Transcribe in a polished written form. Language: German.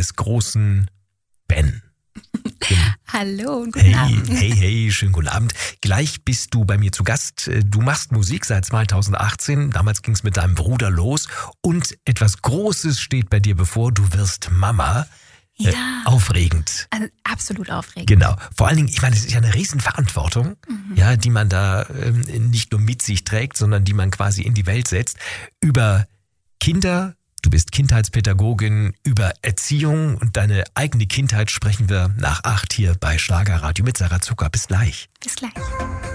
des großen Ben. Hallo und guten Abend. Hey, schönen guten Abend. Gleich bist du bei mir zu Gast. Du machst Musik seit 2018. Damals ging es mit deinem Bruder los. Und etwas Großes steht bei dir bevor. Du wirst Mama. Ja. Aufregend. Also absolut aufregend. Genau. Vor allen Dingen, ich meine, es ist ja eine Riesenverantwortung, ja, die man da nicht nur mit sich trägt, sondern die man quasi in die Welt setzt. Über Kinder, du bist Kindheitspädagogin, über Erziehung und deine eigene Kindheit sprechen wir nach 8 hier bei Schlagerradio mit Sarah Zucker. Bis gleich. Bis gleich.